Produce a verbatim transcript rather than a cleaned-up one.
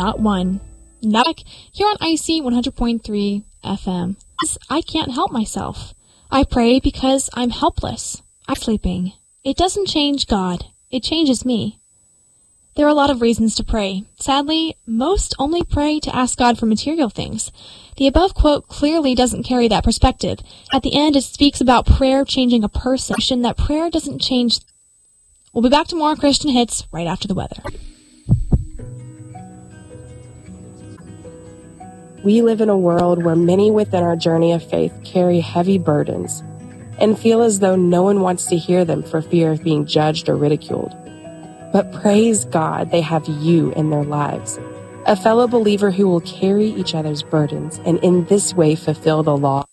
not one. Not here on I C one hundred point three F M. I can't help myself. I pray because I'm helpless. I'm sleeping. It doesn't change God. It changes me. There are a lot of reasons to pray. Sadly, most only pray to ask God for material things. The above quote clearly doesn't carry that perspective. At the end, it speaks about prayer changing a person, that prayer doesn't change. We'll be back to more Christian hits right after the weather. We live in a world where many within our journey of faith carry heavy burdens and feel as though no one wants to hear them for fear of being judged or ridiculed. But praise God, they have you in their lives, a fellow believer who will carry each other's burdens and in this way fulfill the law.